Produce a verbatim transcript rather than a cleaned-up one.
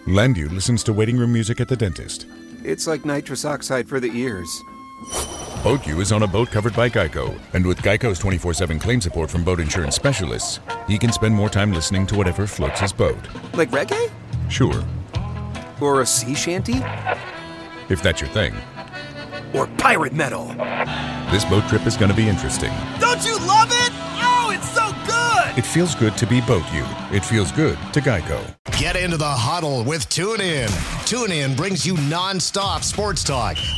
Landu listens to waiting room music at the dentist. It's like nitrous oxide for the ears. BoatU is on a boat covered by Geico, and with Geico's twenty-four seven claim support from boat insurance specialists, he can spend more time listening to whatever floats his boat. Like reggae? Sure. Or a sea shanty? If that's your thing. Or pirate metal? This boat trip is going to be interesting. Don't you love it? Oh, it's so good! It feels good to be BoatU. It feels good to Geico. Get into the huddle with TuneIn. TuneIn brings you non-stop sports talk,